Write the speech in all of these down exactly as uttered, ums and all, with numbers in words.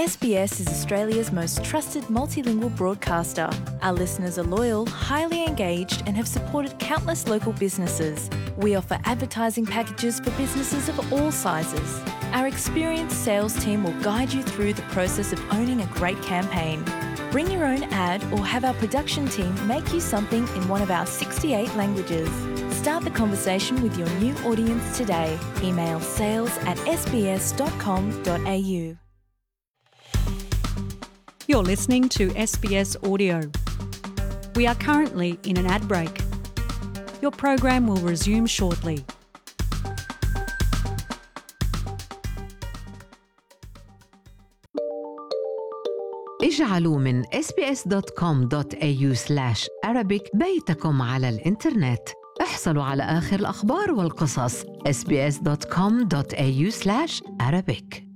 S B S is Australia's most trusted multilingual broadcaster. Our listeners are loyal, highly engaged, and have supported countless local businesses. We offer advertising packages for businesses of all sizes. Our experienced sales team will guide you through the process of owning a great campaign. Bring your own ad or have our production team make you something in one of our sixty-eight languages. Start the conversation with your new audience today. Email sales at s b s dot com dot a u. You're listening to S B S Audio. We are currently in an ad break. Your program will resume shortly. اجعلوا من اس بي اس دوت كوم دوت اي يو سلاش أرابيك بيتكم على الإنترنت. احصلوا على آخر الأخبار والقصص. اس بي اس دوت كوم دوت اي يو سلاش أرابيك.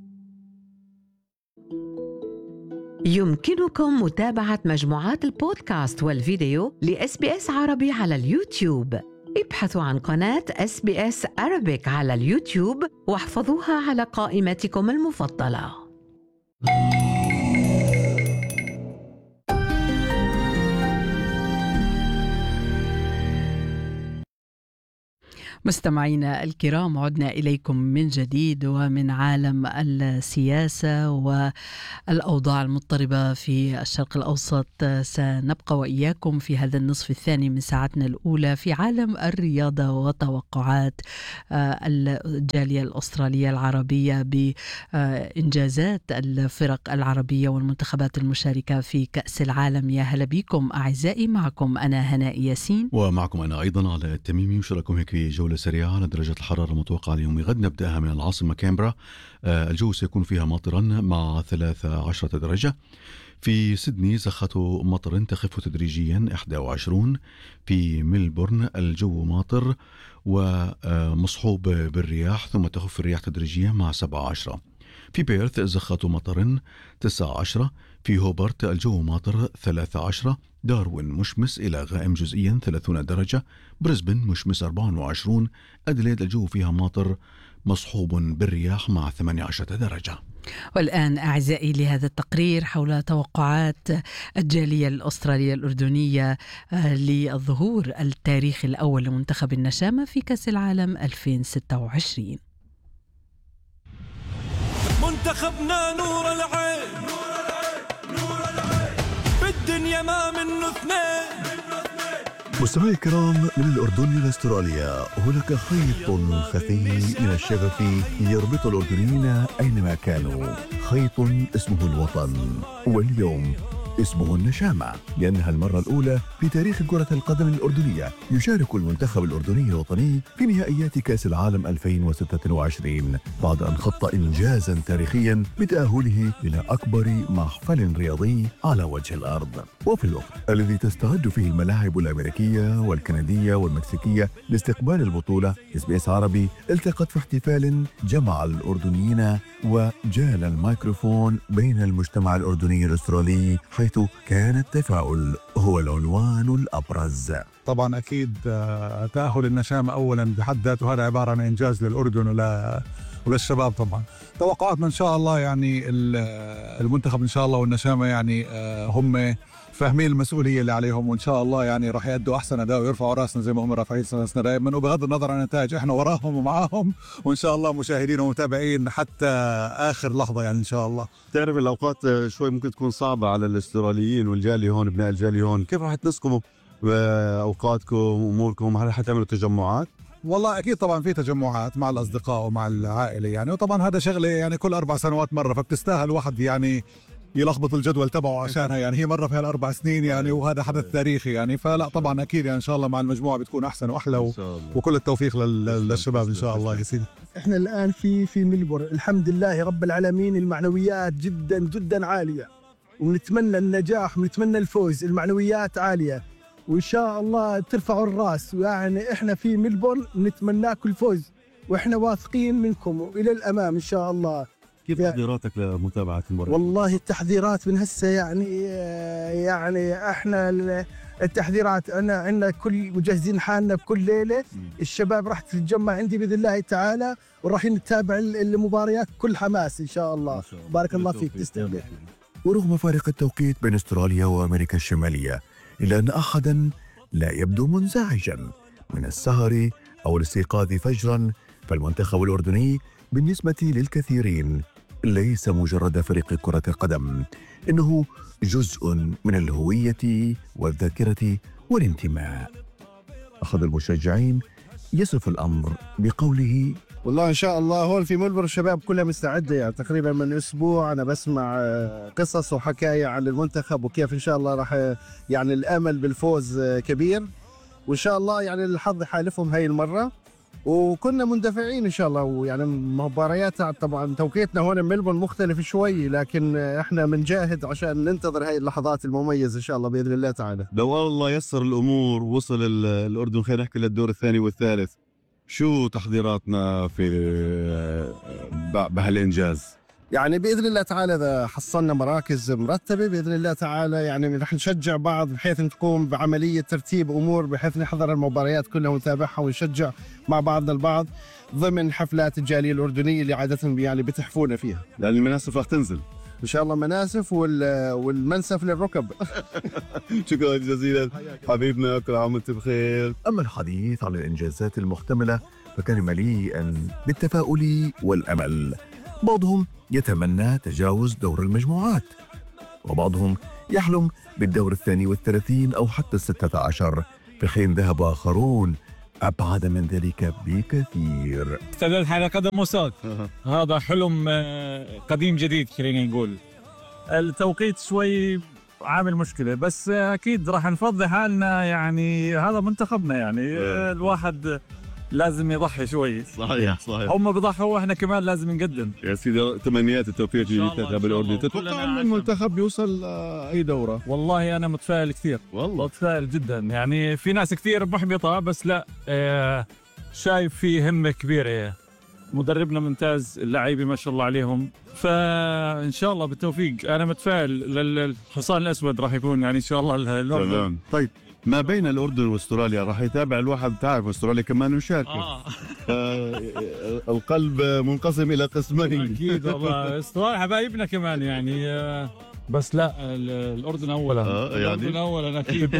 يمكنكم متابعة مجموعات البودكاست والفيديو لإس بي إس عربي على اليوتيوب. ابحثوا عن قناة إس بي إس Arabic على اليوتيوب واحفظوها على قائمتكم المفضلة. مستمعينا الكرام، عدنا إليكم من جديد ومن عالم السياسة والأوضاع المضطربة في الشرق الأوسط. سنبقى وإياكم في هذا النصف الثاني من ساعتنا الأولى في عالم الرياضة وتوقعات الجالية الأسترالية العربية بإنجازات الفرق العربية والمنتخبات المشاركة في كأس العالم. يا هلا بكم أعزائي، معكم أنا هناء ياسين ومعكم أنا أيضا على التميمي. وشارككم هيك في جولة سريعة على درجة الحرارة المتوقعة اليوم. غد نبدأها من العاصمة كامبرا، آه الجو سيكون فيها ماطرا مع ثلاثة عشر درجة. في سيدني زخة مطر تخف تدريجيا إحدى وعشرين. في ملبورن الجو ماطر ومصحوب بالرياح ثم تخف الرياح تدريجيا مع سبعة عشر. في بيرث زخة مطر تسعة عشر. في هوبرت الجو ماطر ثلاثة عشر. داروين مشمس إلى غائم جزئيا ثلاثين درجة. بريسبن مشمس أربعة وعشرين. أدليد الجو فيها ماطر مصحوب بالرياح مع ثمانية عشر درجة. والآن أعزائي لهذا التقرير حول توقعات الجالية الأسترالية الأردنية للظهور التاريخي الأول لمنتخب النشامة في كأس العالم ألفين وستة وعشرين. منتخبنا نور العين، نور العين نور العين بالدنيا ما منه اثنين. مستمعي الكرام، من الأردن إلى أستراليا هناك خيط خفي من الشغف يربط الأردنيين أينما كانوا. خيط اسمه الوطن، واليوم اسمه النشامة، لأنها المرة الأولى في تاريخ كرة القدم الأردنية يشارك المنتخب الأردني الوطني في نهائيات كأس العالم ألفين وستة وعشرين بعد أن خط إنجازا تاريخيا بتأهله إلى أكبر محفل رياضي على وجه الأرض. وفي الوقت الذي تستعد فيه الملاعب الأمريكية والكندية والمكسيكية لاستقبال البطولة، إس بي إس عربي التقت في احتفال جمع الأردنيين وجال الميكروفون بين المجتمع الأردني الأسترالي، حيث كان التفاؤل هو العنوان الأبرز. طبعا أكيد تأهل النشامة أولا بحد ذاته هذا عبارة عن إنجاز للأردن ولا وللشباب. طبعا توقعاتنا إن شاء الله يعني المنتخب إن شاء الله والنشامة يعني هم فاهمين المسؤولية اللي عليهم، وإن شاء الله يعني راح يأدوا أحسن أداء ويرفعوا رأسنا زي ما هم رافعين رأسنا دائما، وبغض النظر عن النتائج إحنا وراهم ومعاهم، وإن شاء الله مشاهدين ومتابعين حتى آخر لحظة يعني إن شاء الله. تعرف الأوقات شوي ممكن تكون صعبة على الاستراليين والجالي هون، ابناء الجالي هون، كيف راح تنسقوا أوقاتكم وأموركم؟ هل حتعملوا تجمعات؟ والله أكيد طبعا في تجمعات مع الأصدقاء ومع العائلة يعني، وطبعا هذا شغلة يعني كل أربع سنوات مرة، فبتستاهل واحد يعني يلخبط الجدول تبعه عشانها يعني، هي مرة في هالأربع سنين يعني، وهذا حدث تاريخي يعني، فلا طبعا أكيد يعني إن شاء الله مع المجموعة بتكون أحسن وأحلى و... وكل التوفيق لل... للشباب إن شاء الله يا سيدي. إحنا الآن في في ملبورن، الحمد لله رب العالمين، المعنويات جدا جدا عالية، ونتمنى النجاح ونتمنى الفوز، المعنويات عالية وإن شاء الله ترفعوا الرأس، يعني إحنا في ملبورن نتمناكم الفوز، وإحنا واثقين منكم وإلى الأمام إن شاء الله. كيف تحضيراتك لمتابعة المباراة؟ والله التحضيرات من هسه يعني يعني احنا التحضيرات انا عندنا كل مجهزين حالنا بكل ليله. الشباب راح تتجمع عندي باذن الله تعالى وراح نتابع المباريات كل حماس ان شاء الله. بارك الله فيك. تستمر. ورغم فارق التوقيت بين استراليا وامريكا الشماليه الا ان احدا لا يبدو منزعجا من السهر او الاستيقاظ فجرا، فالمنتخب الاردني بالنسبه للكثيرين ليس مجرد فريق كرة القدم، إنه جزء من الهوية والذاكرة والانتماء. أحد المشجعين يصف الأمر بقوله: والله إن شاء الله هون في ملبورن الشباب كلها مستعدة. يعني تقريبا من أسبوع أنا بسمع قصص وحكاية عن المنتخب وكيف إن شاء الله راح يعني الأمل بالفوز كبير، وإن شاء الله يعني الحظ حالفهم هاي المرة، وكنا مندفعين ان شاء الله. ويعني مباريات طبعا توقيتنا هون ملبورن مختلف شوي، لكن احنا بنجاهد عشان ننتظر هاي اللحظات المميزه ان شاء الله باذن الله تعالى. لو الله يسر الامور وصل الاردن خلينا نحكي للدور الثاني والثالث، شو تحضيراتنا في بهالانجاز؟ يعني باذن الله تعالى اذا حصلنا مراكز مرتبه باذن الله تعالى يعني رح نشجع بعض بحيث نقوم بعمليه ترتيب امور بحيث نحضر المباريات كلها ونتابعها ونشجع مع بعضنا البعض ضمن حفلات الجاليه الاردنيه اللي عاده يعني بتحفونا فيها. لان المناسف رح تنزل ان شاء الله مناسف والمنسف للركب. شكرا جزيلا حبيبنا، كل عام وانت بخير. اما الحديث عن الانجازات المحتمله فكان مليئا بالتفاؤل والامل. بعضهم يتمنى تجاوز دور المجموعات، وبعضهم يحلم بالدور الثاني والثلاثين أو حتى الستة عشر، في حين ذهب آخرون أبعد من ذلك بكثير. استعداد حالة قدم موساد، هذا حلم قديم جديد خلينا نقول. التوقيت شوي عامل مشكلة، بس أكيد راح نفضي حالنا، يعني هذا منتخبنا، يعني الواحد لازم يضحي شوي. صحيح صحيح. هم بيضحوا واحنا كمان لازم نقدم. يا سيدي تمنيات التوفيق للمنتخب الاردني. تتوقع ان المنتخب يوصل اي دوره؟ والله انا متفائل كثير، والله متفائل جدا. يعني في ناس كثير محبطه، بس لا آه شايف في همه كبيره. مدربنا ممتاز، اللعيبه ما شاء الله عليهم، فان شاء الله بالتوفيق. انا متفائل للحصان الاسود راح يكون يعني ان شاء الله. تمام. طيب ما بين الأردن واستراليا راح يتابع الواحد، تعرف استراليا كمان مشاركة. آه. آه القلب منقسم إلى قسمين. أكيد والله استراليا حبايبنا كمان يعني آه بس لا الأردن أولا. آه يعني الأردن أولا أكيد.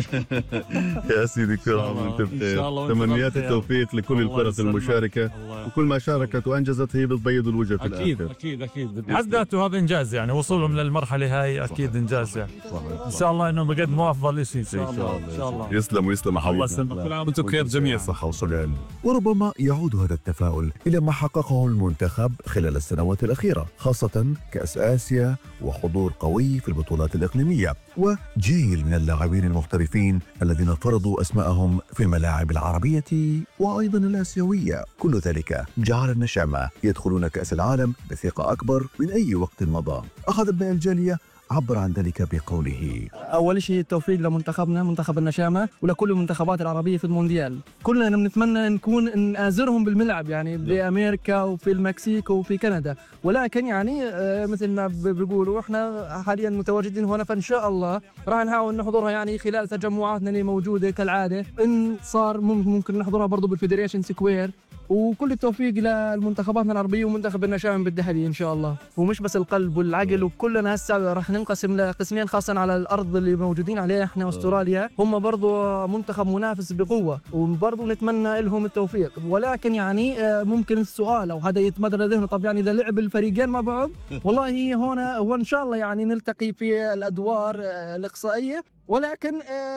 يا سيدي كرام أنت بخير. تمنيات التوفيق لكل الفرق المشاركة، وكل ما شاركت وأنجزت هي بتبيض الوجه في الآخر. أكيد أكيد أكيد. بحد ذاته هذا إنجاز، يعني وصولهم للمرحلة هاي أكيد إنجاز يعني. إن شاء الله إنه بقدموا أفضل شيء إن شاء الله. إن شاء الله. يسلم ويسلم حبيبي. الله يسلمك. كل عام وأنتم بخير جميعا. صحة وسلام. وربما يعود هذا التفاؤل إلى ما حققه المنتخب خلال السنوات الأخيرة، خاصة كأس آسيا وحضور قوي في البطولات الإقليمية، وجيل من اللاعبين المحترفين الذين فرضوا أسماءهم في الملاعب العربية وأيضا الآسيوية. كل ذلك جعل النشامة يدخلون كأس العالم بثقة أكبر من أي وقت مضى. أخذ ابن الجالية عبر عن ذلك بقوله: أول شيء التوفيق لمنتخبنا منتخب النشامة ولكل المنتخبات العربية في المونديال. كلنا بنتمنى نكون نآزرهم بالملعب، يعني بأمريكا وفي المكسيك وفي كندا، ولكن يعني مثل ما بيقولوا احنا حاليا متواجدين هنا، فإن شاء الله راح نحاول نحضرها يعني خلال تجمعاتنا اللي موجودة كالعادة. إن صار ممكن نحضرها برضو بالفيدريشن سكوير. وكل التوفيق للمنتخباتنا العربية ومنتخب النشامة بالدهلي إن شاء الله. ومش بس القلب والعقل، وكلنا هسه راح ننقسم لقسمين، خاصة على الأرض اللي موجودين عليها إحنا واستراليا. هم برضو منتخب منافس بقوة، وبرضو نتمنى لهم التوفيق. ولكن يعني ممكن السؤال أو هذا يتبادر ذهنه، طب يعني إذا لعب الفريقين مع بعض والله هنا وإن شاء الله يعني نلتقي في الأدوار الإقصائية، ولكن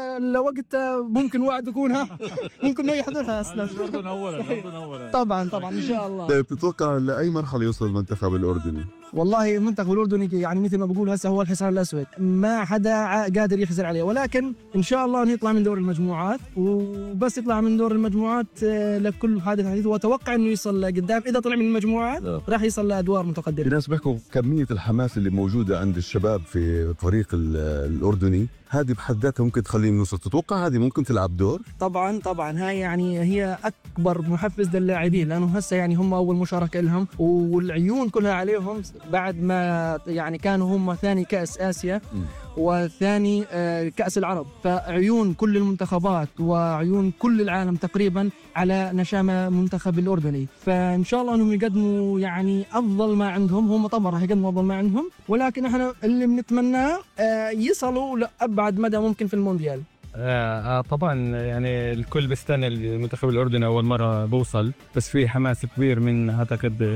لوقت ممكن وعد يكون ها ممكن انه يحضرها اصلا. الاردن اولا، الاردن اولا طبعا طبعا ان شاء الله. طيب تتوقع لاي مرحله يوصل المنتخب الاردني؟ والله المنتخب الاردني يعني مثل ما بقول هسه هو الحصان الاسود، ما حدا قادر يحزر عليه، ولكن ان شاء الله نطلع من دور المجموعات، وبس يطلع من دور المجموعات لكل حادث حديث، واتوقع انه يوصل لقدام. اذا طلع من المجموعات راح يوصل لادوار متقدمه. في ناس بيحكوا كميه الحماس اللي موجوده عند الشباب في الفريق الاردني، هذه بحد ذاتها ممكن تخليهم يوصل. تتوقع هذه ممكن تلعب دور؟ طبعا طبعا هاي يعني هي اكبر محفز للاعبين، لانه هسه يعني هم اول مشاركه لهم والعيون كلها عليهم بعد ما يعني كانوا هم ثاني كأس آسيا وثاني كأس العرب، فعيون كل المنتخبات وعيون كل العالم تقريبا على نشامة منتخب الأردني. فإن شاء الله أنهم يقدموا يعني أفضل ما عندهم، هم طبعا راح يقدموا أفضل ما عندهم، ولكن احنا اللي بنتمناه يصلوا لأبعد مدى ممكن في المونديال. آه طبعا يعني الكل بيستنى المنتخب الأردني أول مرة بوصل، بس في حماس كبير من أعتقد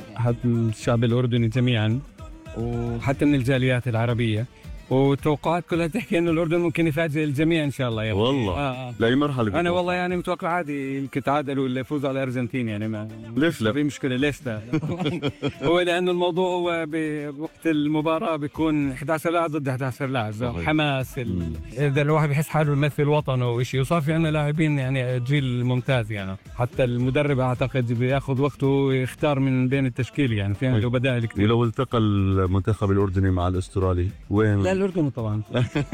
الشعب الأردني جميعا وحتى من الجاليات العربية، وتوقعات كلها تحكي انه الاردن ممكن يفاجئ الجميع ان شاء الله يعني. والله آه آه. لاي مرحله انا والله يعني متوقع عادي يتعادلوا ولا يفوزوا على الارجنتين يعني. ما ليش لا في مشكله ليش لا هو لانه الموضوع هو بوقت المباراه بيكون إحدى عشر لاعب ضد إحدى عشر لاعب، حماس ال... اذا الواحد بيحس حاله يمثل وطنه وشيء، وصار في عندنا لاعبين يعني جيل ممتاز يعني. حتى المدرب اعتقد بياخذ وقته ويختار من بين التشكيل يعني، في عنده بدائل كثير. ولو التقى المنتخب الاردني مع الاسترالي وين؟ لا الأردن طبعا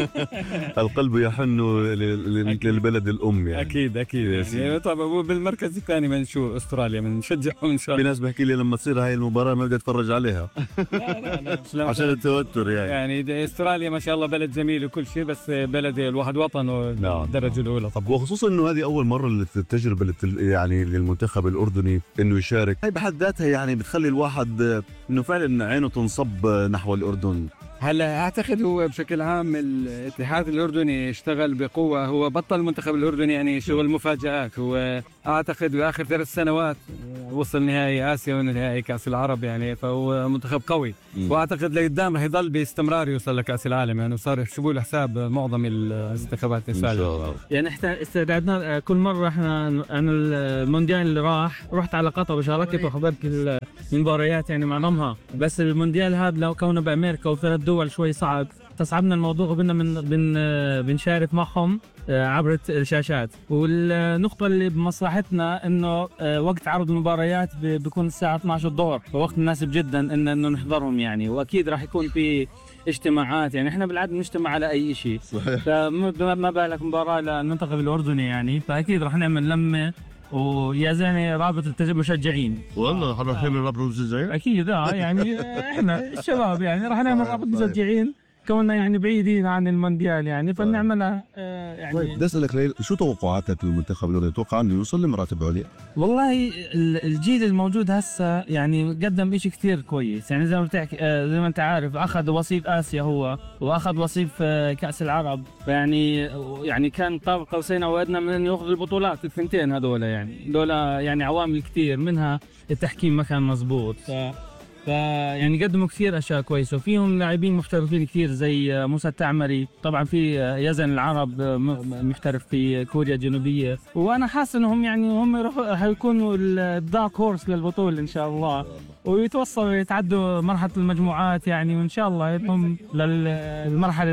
القلب يحن للبلد الأم يعني. أكيد أكيد يعني. طبعا بالمركز الثاني بنشوف أستراليا بنشجعهم إن شاء الله. في ناس بحكي لي لما تصير هاي المباراة ما بدي أتفرج عليها لا لا لا عشان التوتر يعني. يعني أستراليا ما شاء الله بلد جميل وكل شيء، بس بلد الواحد وطنه الدرجة الأولى طبعا. وخصوصا إنه هذه أول مرة التجربة يعني للمنتخب الأردني إنه يشارك، هاي بحد ذاتها يعني بتخلي الواحد إنه فعلا عينه تنصب نحو الأردن. هلا اعتقد هو بشكل عام الاتحاد الاردني اشتغل بقوه، هو بطل المنتخب الاردني يعني شغل مفاجآت. هو اعتقد باخر ثلاث سنوات وصل نهائي اسيا ونهائي كاس العرب يعني، فهو منتخب قوي. م. واعتقد لقدام رح يضل باستمرار يوصل لكاس العالم يعني، وصار يحسبوا له حساب معظم المنتخبات السابقه يعني. احنا استعدادنا كل مره. احنا انا المونديال اللي راح رحت على قطر وشاركت وحضرت المباريات يعني معظمها، بس المونديال هذا لو كونه بامريكا وثلاث دول شوي صعب، تصعبنا الموضوع وبدنا من بن بنشارك معهم عبر الشاشات. والنقطة اللي بمصلحتنا انه وقت عرض المباريات بيكون الساعة اثني عشر الظهر، فوقت مناسب جدا ان انه نحضرهم يعني. واكيد راح يكون في اجتماعات يعني، احنا بالعاده نجتمع على اي شيء، فما بالك مباراة للمنتخب الاردني يعني، فاكيد راح نعمل لمة ويا زلمه رابطه المشجعين. والله حنروح نعمل رابطه المشجعين اكيد اه يعني احنا الشباب يعني راح نعمل رابطه مشجعين كوننا يعني بعيدين عن المونديال يعني، فنعملها آه يعني. طيب بدي اسالك ليل، شو توقعاتك للمنتخب الاردني؟ تتوقع انه يوصل لمراتب عليا؟ والله الجيل الموجود هسه يعني قدم شيء كثير كويس يعني، زي ما بتحكي آه زي ما انت عارف اخذ وصيف اسيا هو، واخذ وصيف آه كاس العرب، فيعني يعني كان طاب قوسين او ادنى من انه ياخذ البطولات الثنتين هذول يعني. دول يعني عوامل كثير منها التحكيم ما كان مزبوط، ف فيعني قدموا كثير اشياء كويسه، وفيهم لاعبين محترفين كثير زي موسى التعمري، طبعا في يزن العرب محترف في كوريا الجنوبيه، وانا حاسس انهم يعني هم راح يكونوا الدارك هورس للبطوله ان شاء الله، ويتوصلوا يتعدوا مرحله المجموعات يعني، وان شاء الله يطلعوا للمرحله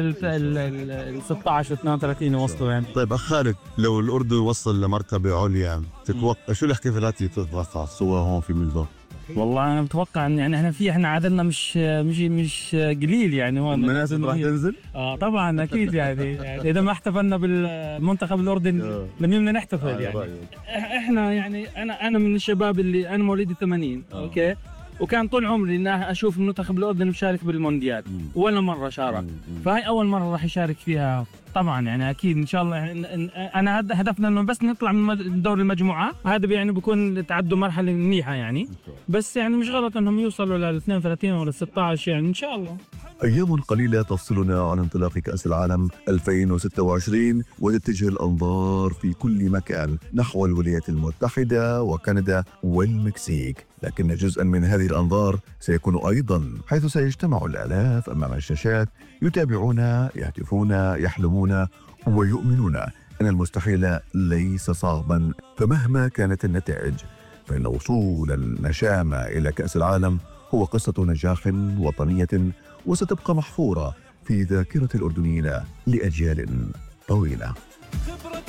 ال ستة عشر اثنين وثلاثين يوصلوا يعني. طيب اخ خالد، لو الاردن وصل لمرتبه عليا تتوقع شو الاحتفالات اللي تتوقع تسويها هون في ملبورن؟ والله انا متوقع ان يعني احنا في احنا عددنا مش مش مش قليل يعني. هون المناسب راح تنزل؟ اه طبعا اكيد يعني, يعني اذا ما احتفلنا بالمنتخب الاردني من يومنا نحتفل يعني. احنا يعني انا انا من الشباب اللي انا مواليد ثمانين اوكي، وكان طول عمري ان اشوف المنتخب الاردني مشارك بالمونديال، ولا مره شارك، فهي اول مره راح يشارك فيها طبعا يعني. اكيد ان شاء الله انا هدفنا انه بس نطلع من دور المجموعات، هذا يعني بيكون تعدوا مرحله منيحه يعني، بس يعني مش غلط انهم يوصلوا لل اثنين وثلاثين ولا ستة عشر يعني ان شاء الله. أيام قليلة تفصلنا عن انطلاق كأس العالم ألفين وستة وعشرين، وتتجه الأنظار في كل مكان نحو الولايات المتحدة وكندا والمكسيك، لكن جزءا من هذه الأنظار سيكون أيضا حيث سيجتمع الآلاف أمام الشاشات يتابعون، يهتفون، يحلمون ويؤمنون أن المستحيل ليس صعبا. فمهما كانت النتائج فإن وصول النشامة إلى كأس العالم هو قصة نجاح وطنية، وستبقى محفورة في ذاكرة الأردنيين لأجيال طويلة.